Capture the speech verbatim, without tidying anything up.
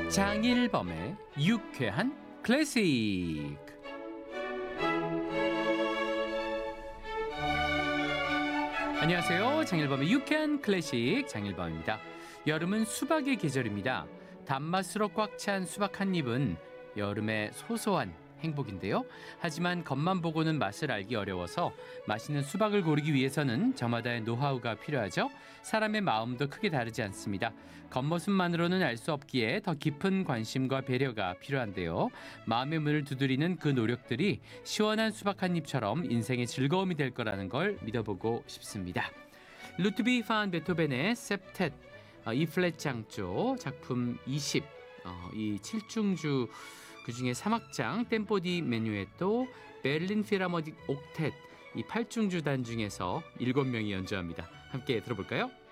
장일범의 유쾌한 클래식. 안녕하세요. 장일범의 유쾌한 클래식 장일범입니다. 여름은 수박의 계절입니다. 단맛으로 꽉 찬 수박 한 입은 여름의 소소한 행복인데요. 하지만 겉만 보고는 맛을 알기 어려워서 맛있는 수박을 고르기 위해서는 저마다의 노하우가 필요하죠. 사람의 마음도 크게 다르지 않습니다. 겉모습만으로는 알 수 없기에 더 깊은 관심과 배려가 필요한데요. 마음의 문을 두드리는 그 노력들이 시원한 수박 한 입처럼 인생의 즐거움이 될 거라는 걸 믿어보고 싶습니다. 루트비 판 베토벤의 셉텟 이 플랫 장조 작품 이십, 어, 이 칠중주 그중에 삼 악장 템포디 메뉴에또 베를린 필하모닉 옥텟 이 팔중주 단 중에서 일곱 명이 연주합니다. 함께 들어볼까요?